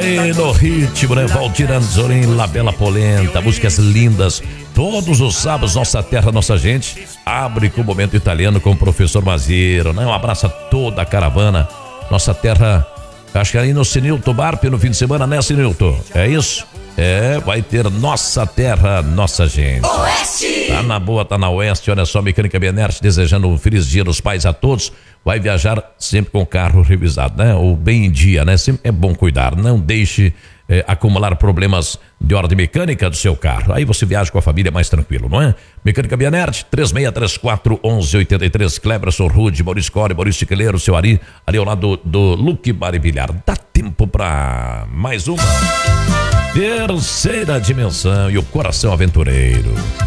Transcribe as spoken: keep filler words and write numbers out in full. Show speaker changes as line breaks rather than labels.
Aí no ritmo, né? Valdir Anzorin, La Bella Polenta, músicas lindas. Todos os sábados, Nossa Terra, Nossa Gente abre com o Momento Italiano com o professor Maziero, né? Um abraço a toda a caravana. Nossa Terra, acho que aí no Sinilto Barpe no fim de semana, né, Sinilto? É isso? É, vai ter Nossa Terra, Nossa Gente.
Oeste!
Tá na boa, tá na Oeste, olha só, Mecânica Benerte desejando um feliz dia dos pais a todos. Vai viajar sempre com o carro revisado, né? Ou bem em dia, né? Sempre é bom cuidar, não deixe é, acumular problemas de ordem mecânica do seu carro. Aí você viaja com a família mais tranquilo, não é? Mecânica Benerte, três seis três quatro, onze oitenta e três, Cleberson Rude, Maurício Core, Maurício Chiqueleiro, seu Ari, ali ao lado do, do Luque Baribilhar. Dá tempo pra mais uma terceira dimensão e o coração aventureiro.